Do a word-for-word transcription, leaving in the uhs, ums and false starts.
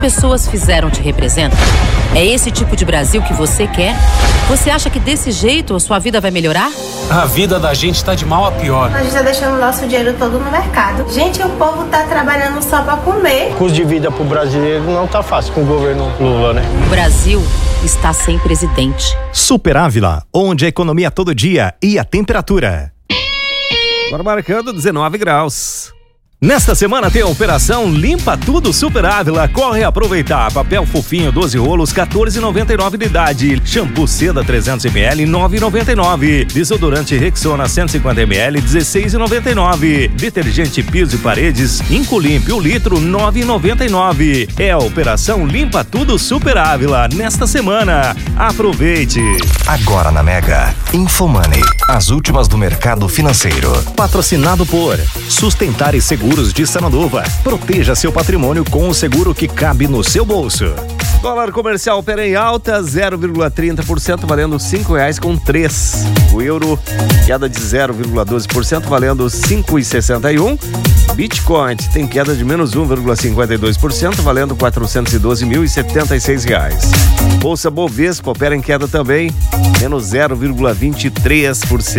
pessoas fizeram te representa? É esse tipo de Brasil que você quer? Você acha que desse jeito a sua vida vai melhorar? A vida da gente tá de mal a pior. A gente tá deixando o nosso dinheiro todo no mercado. Gente, o povo tá trabalhando só pra comer. O custo de vida pro brasileiro não tá fácil com o governo Lula, né? O Brasil está sem presidente. Super Ávila, onde a economia todo dia e a temperatura. Agora marcando dezenove graus. Nesta semana tem a operação Limpa Tudo Super Ávila. Corre aproveitar. Papel fofinho doze rolos, quatorze reais e noventa e nove centavos de idade. Shampoo Seda trezentos mililitros, nove reais e noventa e nove centavos. Desodorante Rexona cento e cinquenta mililitros, dezesseis reais e noventa e nove centavos. Detergente piso e paredes Incolimp, o litro, nove reais e noventa e nove centavos. É a operação Limpa Tudo Super Ávila nesta semana. Aproveite. Agora na Mega, Infomoney, as últimas do mercado financeiro. Patrocinado por Sustentar e Seguro de Sananduva. Proteja seu patrimônio com o seguro que cabe no seu bolso. Dólar comercial opera em alta, zero vírgula trinta por cento, valendo cinco reais com três. O euro, queda de zero vírgula doze por cento, valendo cinco reais e sessenta e um. Bitcoin tem queda de menos um vírgula cinquenta e dois por cento, valendo quatrocentos e doze mil e setenta e seis reais. Bolsa Bovespa opera em queda também, menos zero vírgula vinte e três por cento.